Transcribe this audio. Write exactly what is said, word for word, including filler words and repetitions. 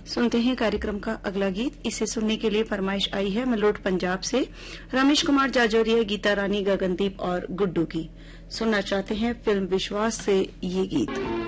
सुनते हैं कार्यक्रम का अगला गीत। इसे सुनने के लिए फरमाइश आई है मलोट पंजाब से रमेश कुमार जाजौरिया, गीता रानी, गगनदीप और गुड्डू की। सुनना चाहते हैं फिल्म विश्वास से ये गीत।